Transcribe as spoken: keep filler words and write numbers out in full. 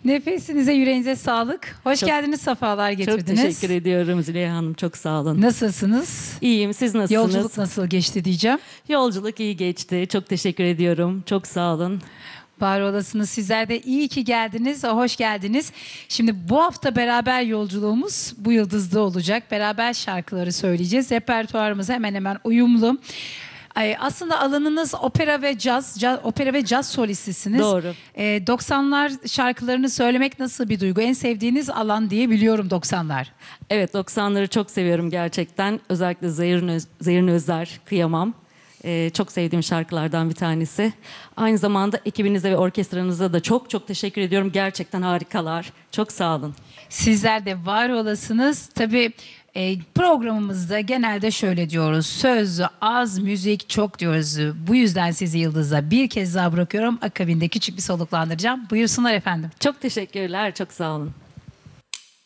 Nefesinize, yüreğinize sağlık. Hoş Çok- geldiniz, sefalar Çok getirdiniz. teşekkür ediyorum Züleyha Hanım. Çok sağ olun. Nasılsınız? İyiyim. Siz nasılsınız? Yolculuk nasıl geçti diyeceğim. Yolculuk iyi geçti. Çok teşekkür ediyorum. Çok sağ olun. Var olasınız. Sizler de iyi ki geldiniz. Hoş geldiniz. Şimdi bu hafta beraber yolculuğumuz bu yıldızda olacak. Beraber şarkıları söyleyeceğiz. Repertuarımız hemen hemen uyumlu. Ay, aslında alanınız opera ve caz, caz opera ve caz solistisiniz. Doğru. Ee, doksanlar şarkılarını söylemek nasıl bir duygu? En sevdiğiniz alan diye biliyorum doksanlar. Evet, doksanları çok seviyorum gerçekten. Özellikle Zehrin, Öz Zehrin Özler, Kıyamam. Ee, çok sevdiğim şarkılardan bir tanesi. Aynı zamanda ekibinize ve orkestranıza da çok çok teşekkür ediyorum. Gerçekten harikalar. Çok sağ olun. Sizler de var olasınız. Tabii e, programımızda genelde şöyle diyoruz. Söz az, müzik çok diyoruz. Bu yüzden sizi Yıldız'a bir kez daha bırakıyorum. Akabinde küçük bir soluklandıracağım. Buyursunlar efendim. Çok teşekkürler. Çok sağ olun.